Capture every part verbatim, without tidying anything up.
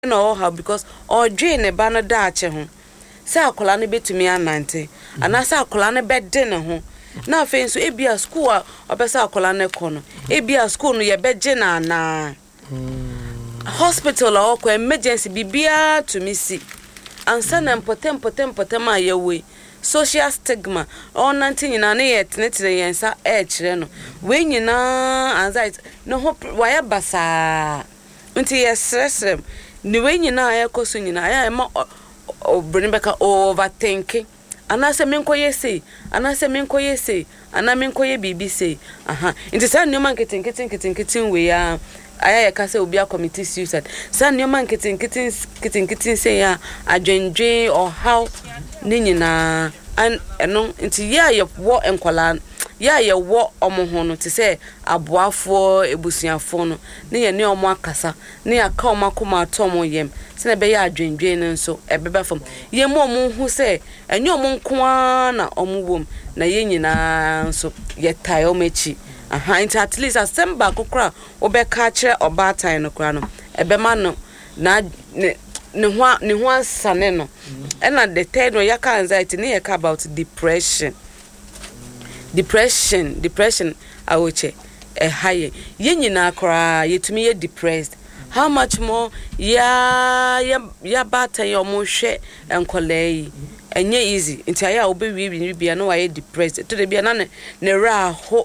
no how because or drain a banner dache ho say akola ne betumi anante ana say akola ne bede ne ho na afen so ebia school a obesa akola ne kɔ no ebia school no ye beje na na hospital or ko emergency bibia to me see ansa na potem potem potem ayewe social stigma on nante nyina na ye tenetene yensa e kire no we nyina anxiety no ho waya basa nti ye stress ni we nyina aye koso nyina aye ma obrini beka overthinking anase menkoye sei anase menkoye sei ana menkoye bibi sei aha nti sa nyoma nketin ketin ketin ketin we ya aya ka se obi a committee suicide sa nyoma nketin ketin ketin ketin sei ya adwendwe or how ni nyina an eno nti ya ye wo enkola ya ye wo omo no te se aboafo ebusuafo no ne ye ne omo akasa ne aka omo akoma atomo yem se na be ya adwendwe ne nso ebeba fam ye mo omo hu se enye omo nkoa na omo wom na ye nyina nso ye tai omo echi aha nti at least asemba kokra obeka kire obatan no kra no ebema no na ne ne ho ne ho asane no and the third one yaka anxiety ne yaka about depression depression depression awoche eh high ye nyina kra yetumi ye depressed how much more ya ya ya bata yo mo hwe enkolai enye easy nti aya obe wi wi bia no wa depressed to de bia na ne ra ho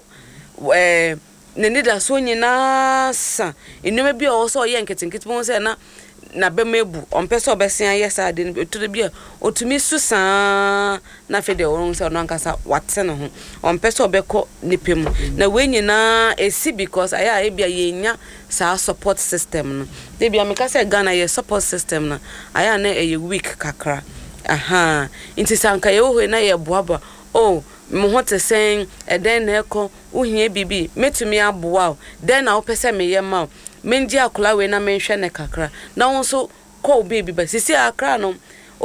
eh ne nida so nyina sa enuma bia o so ye nketenkete mo se na na bemebu ompese obesia yesa de to de bia otumi susa na fe de orun se no ankasa wate no ho ompese obeko nipem na we nyina esi because aya e bia yenya sa support system no de bia meka se Ghana ye support system na aya na e weak kakra aha inti sanka ye ho na ye boaba oh mo hote sen e den na eko uhie bibi metumi aboa den na opese me ye ma menji akola we na menhwe ne kakra na wonso ko baby ba sisi akra no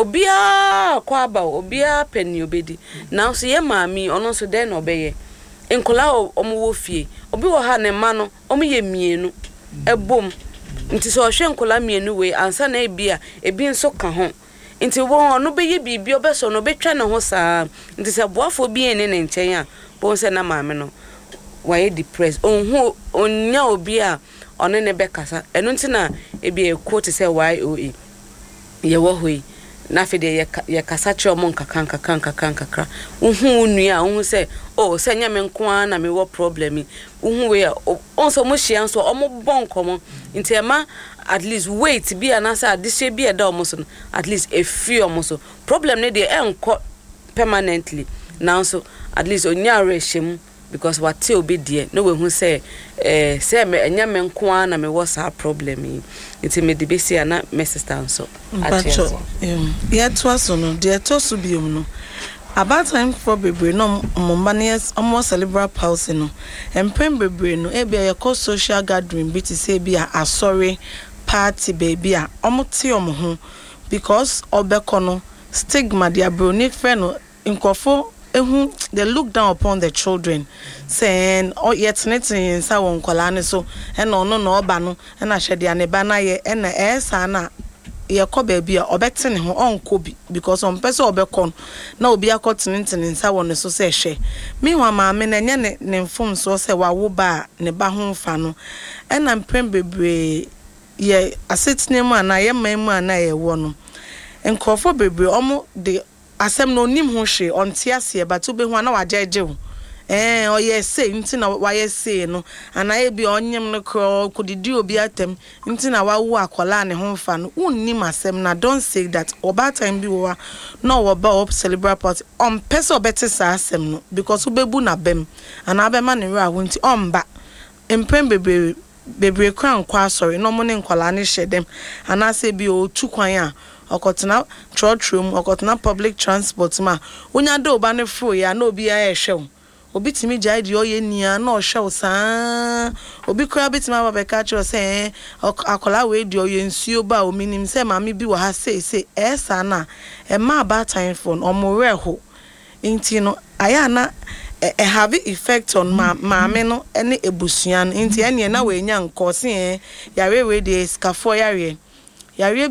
obia kwa ba obia peni obedi na so ye maami ono so den na obeye enkola omo wo fie obi wo ha ne ma no omo ye mienu ebom nti so hwe enkola mienu we ansa na ebia ebi nso ka ho nti wo no be ye bibi obeso no betwa ne ho saa nti se boafo bi ene ne nchen a bo se na maami no why depressed onhu onya obi a one ne bekasa eno ntina ebi e quote say Y O E ye wo hoi na fe de ye kasa che omo nkaka nkaka nkaka nkaka uhu nua uhu say oh say nya me nko na me wo problem uhu we onso mo hia nso omo bon komo nti e ma at least wait bi anasa adise bi e da omo so at least e few omo so problem ne de enko permanently now so at least onya rehim because what te obedie no we hu say eh say me enya me nko na me was a problem it me de be say na me sister so acho yeah twaso no de tosu biom no about time for bebre no mombanes almost cerebral palsy no empem bebre no e bia ye social gathering bi ti say bia asori party baby a omote omo ho because obeko no stigma dia broni friend no nkofo ehu they look down upon the children saying oh yet nothing sa won kola ne so e no no no oba no e na hwede ane ba na ye e na e sa na ye ko ba bia obete ne ho onko bi because on pese obekon na obi akotene tene sa won so se hwe me wa ma me na nye ne ne mfom so se wa wo ba ne ba ho mfa no e na mpem bebre ye asetene mu ana ye man mu ana ye wo no nkofo bebre omo de asem no nim ho hwe onte ase ba to be ho na wajeje ho eh o ye say nti na wa ye say no ana e bi onyem no kodidi obi atem nti na wa wo akola ne ho mfa no unnim asem na don't say that oba time bi wo no wo ba up cerebral palsy on person obete sa asem no because ubebu na bem ana abema ne ra ho nti omba empem bebe bebe kran kwa sorry no mo ne nkola ne hyedem ana se bi o tu kwan a okotena trotrum okotena public transport ma unya do ba ne fro ya na obi ya ehwe obi timi jai di oye nia na ohwe saa obi kra bitima ba be ka cho se akola we di oye nsuo ba o minim se mami bi wa ha se se esa na e ma ba time phone omore ho inti no aya na e have effect on ma maame no ene ebusuan inti ene na we nya nko se yare we de scafo yare yare